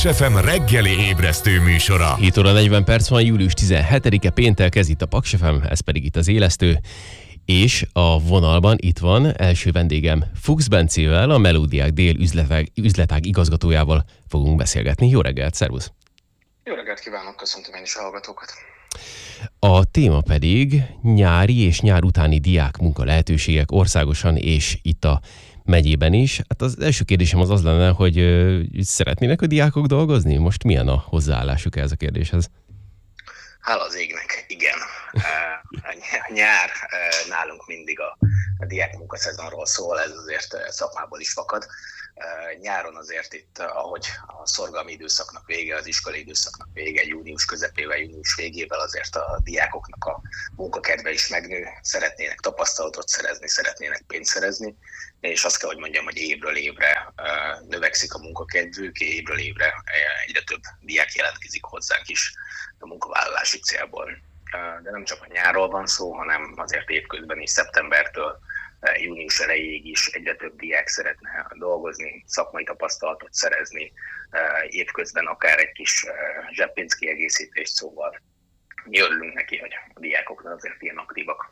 FM reggeli ébresztő műsora. 7 óra 40 perc van, július 17-e péntek, ez itt a Paks FM, ez pedig itt az Élesztő. És a vonalban itt van első vendégem Fuchs Bencével, a Melódiák Dél üzletág igazgatójával fogunk beszélgetni. Jó reggelt, szervusz! Jó reggelt kívánok, köszöntöm én is a hallgatókat. A téma pedig nyári és nyár utáni diák munka lehetőségek országosan és itt a megyében is. Hát az első kérdésem az lenne, hogy szeretnének a diákok dolgozni? Most milyen a hozzáállásuk ez a kérdéshez? Hála az égnek, igen. A nyár nálunk mindig a diák munkaszezonról szól, ez azért szakmából is fakad. Nyáron azért itt, ahogy a szorgalmi időszaknak vége, az iskolai időszaknak vége, június közepével, június végével azért a diákoknak a munkakedve is megnő, szeretnének tapasztalatot szerezni, szeretnének pénzt szerezni, és azt kell, hogy mondjam, hogy évről évre növekszik a munkakedvük, évről évre egyre több diák jelentkezik hozzánk is a munkavállalási célból. De nem csak a nyárról van szó, hanem azért évközben is, szeptembertől június elejéig is egyre több diák szeretne dolgozni, szakmai tapasztalatot szerezni, évközben akár egy kis zseppénzkiegészítést, szóval mi örülünk neki, hogy a diákoknál azért ilyen aktívak.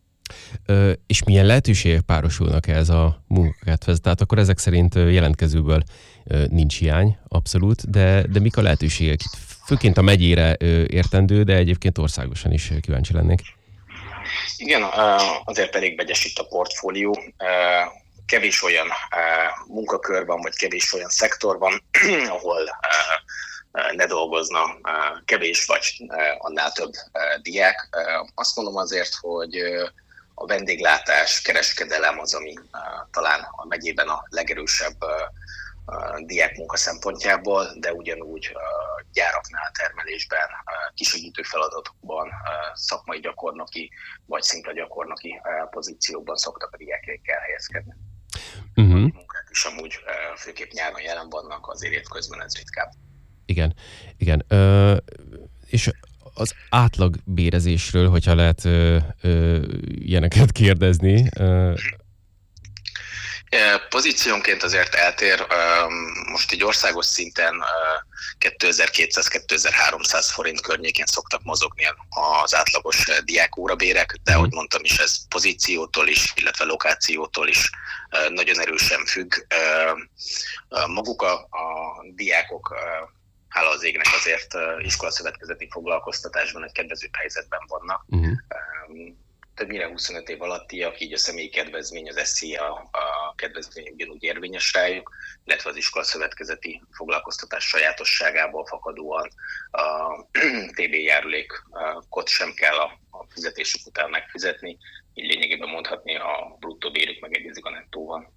És milyen lehetőségek párosulnak ehhez a munkakedvhez? Tehát akkor ezek szerint jelentkezőből nincs hiány, abszolút, de mik a lehetőségek? Főként a megyére értendő, de egyébként országosan is kíváncsi lennék. Igen, azért elég vegyes itt a portfólió. Kevés olyan munkakör van, vagy kevés olyan szektor van, ahol ne dolgozna kevés vagy annál több diák. Azt mondom azért, hogy a vendéglátás, kereskedelem az, ami talán a megyében a legerősebb diákmunka szempontjából, de ugyanúgy gyáraknál, termelésben, kisegítő feladatokban, szakmai gyakornoki vagy szintlagyakornoki pozíciókban szoktak a diákjaik elhelyezkedni. A munkák is amúgy főképp nyáron jelen vannak, azért évközben ez ritkább. Igen. És az átlag bérezésről, hogyha lehet ilyeneket kérdezni. Pozíciónként azért eltér, most egy országos szinten 2200-2300 forint környékén szoktak mozogni az átlagos diákórabérek, de ahogy mondtam is, ez pozíciótól is, illetve lokációtól is nagyon erősen függ. Maguk a diákok, hála az égnek azért iskolaszövetkezeti foglalkoztatásban egy kedvezőbb helyzetben vannak. Többnyire 25 év alattiak, így a személyi kedvezmény, az SZIA a kedvezmény ugyanúgy érvényes rájuk, illetve az iskolaszövetkezeti foglalkoztatás sajátosságából fakadóan a TB járulékot sem kell a fizetésük után megfizetni, így lényegében mondhatni a bruttó bérük megegyezik a nettóval.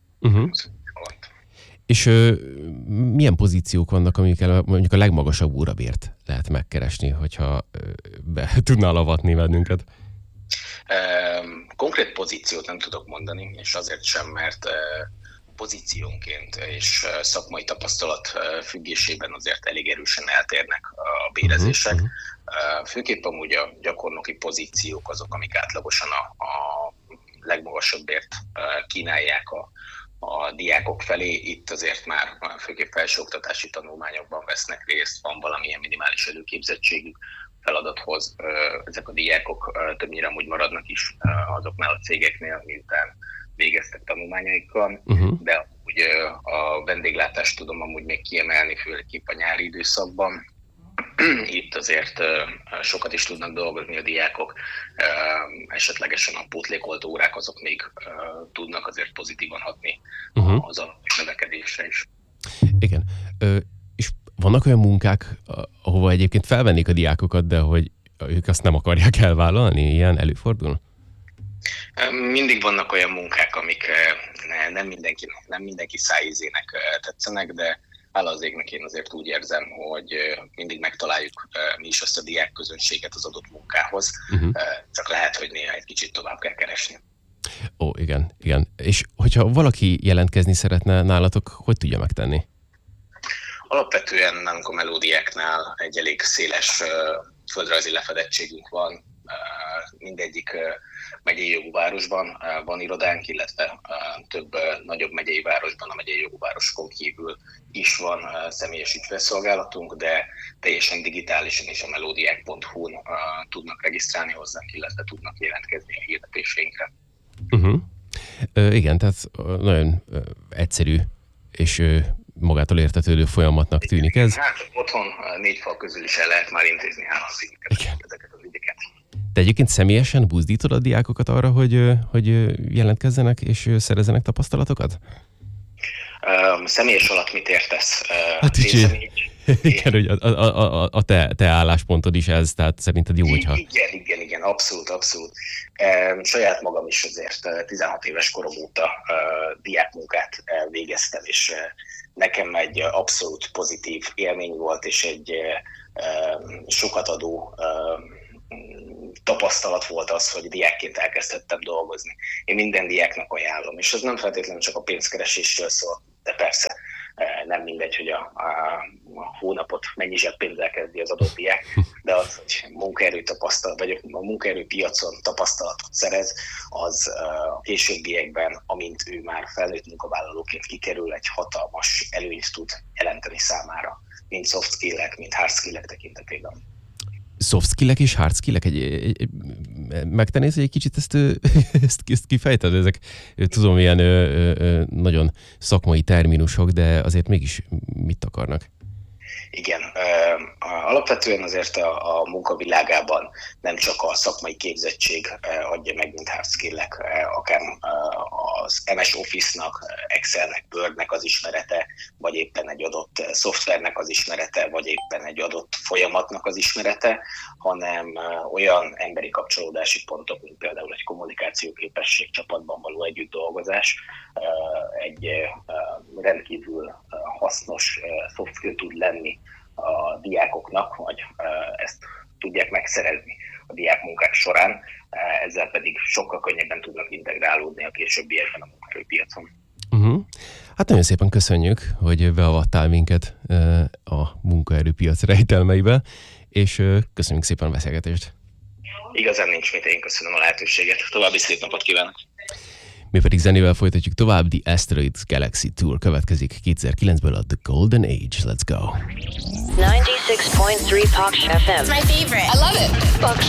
És milyen pozíciók vannak, amikkel mondjuk a legmagasabb órabért lehet megkeresni, hogyha be tudnál avatni bennünket? Konkrét pozíciót nem tudok mondani, és azért sem, mert pozíciónként és szakmai tapasztalat függésében azért elég erősen eltérnek a bérezések. Főképp amúgy a gyakornoki pozíciók azok, amik átlagosan a legmagasabb bért kínálják a diákok felé. Itt azért már főképp felsőoktatási tanulmányokban vesznek részt, van valamilyen minimális előképzettségük feladathoz. Ezek a diákok többnyire amúgy maradnak is azoknál a cégeknél, miután végeztek tanulmányaikkal, de úgy a vendéglátást tudom amúgy még kiemelni, főképp a nyári időszakban. Itt azért sokat is tudnak dolgozni a diákok, esetlegesen a pótlékolt órák azok még tudnak azért pozitívan hatni az növekedésre is. Igen. És vannak olyan munkák, ahova egyébként felvennék a diákokat, de hogy ők azt nem akarják elvállalni? Ilyen előfordul? Mindig vannak olyan munkák, amik nem mindenki szájízének tetszenek, de hála az égnek én azért úgy érzem, hogy mindig megtaláljuk mi is azt a diák közönséget az adott munkához, csak lehet, hogy néha egy kicsit tovább kell keresni. Ó, igen. És hogyha valaki jelentkezni szeretne nálatok, hogy tudja megtenni? Alapvetően nálunk a melódiáknál egy elég széles földrajzi lefedettségünk van. mindegyik megyei jogú városban van irodánk, illetve több nagyobb megyei városban, a megyei jogú városokon kívül is van személyes ügyfélszolgálatunk, de teljesen digitálisan és a melodiák.hu-n tudnak regisztrálni hozzánk, illetve tudnak jelentkezni a hirdetéseinkre. Igen, tehát nagyon egyszerű és magától értetődő folyamatnak tűnik ez. Hát otthon 4 fal közül is el lehet már intézni ezeket az ügyeket. De egyébként személyesen buzdítod a diákokat arra, hogy jelentkezzenek és szerezzenek tapasztalatokat? Személyes alatt mit értesz? Hát igen, hogy a te álláspontod is ez, tehát szerinted jó, hogyha... Igen, abszolút. Saját magam is azért 16 éves korom óta diákmunkát végeztem, és nekem egy abszolút pozitív élmény volt, és egy sokat adó tapasztalat volt az, hogy diákként elkezdhettem dolgozni. Én minden diáknak ajánlom, és ez nem feltétlenül csak a pénzkeresésről szól, de persze nem mindegy, hogy a hónapot mennyi zseppénzzel kezdi az adott diák, de az, hogy a munkaerőpiacon tapasztalatot szerez, az a későbbiekben, amint ő már felnőtt munkavállalóként kikerül, egy hatalmas előnyt tud jelenteni számára, mind soft skillek, mind hard skillek tekintetében. Soft skillek és hard skillek? Megtennész, hogy egy kicsit ezt kifejted? Ezek tudom, ilyen nagyon szakmai terminusok, de azért mégis mit akarnak? Igen, alapvetően azért a munkavilágában nem csak a szakmai képzettség adja meg, mint hard skillek, akár az MS Office-nak, Excelnek, Wordnek az ismerete, vagy éppen egy adott szoftvernek az ismerete, vagy éppen egy adott folyamatnak az ismerete, hanem olyan emberi kapcsolódási pontok, mint például egy kommunikációképesség, csapatban való együtt dolgozás, egy rendkívül hasznos soft skill tud lenni a diákoknak, vagy ezt tudják megszerezni a diákmunkák során, ezzel pedig sokkal könnyebben tudnak integrálódni a későbbiekben a munkaerőpiacon. Hát nagyon szépen köszönjük, hogy beavattál minket a munkaerőpiac rejtelmeibe, és köszönjük szépen a beszélgetést. Igazán nincs mit, én köszönöm a lehetőséget. További szép napot kívánok! Mi pedig zenével folytatjuk tovább, The Asteroids Galaxy Tour következik 2009-ből a The Golden Age. Let's go! 96.3 Fox FM. It's my favorite. I love it. Fox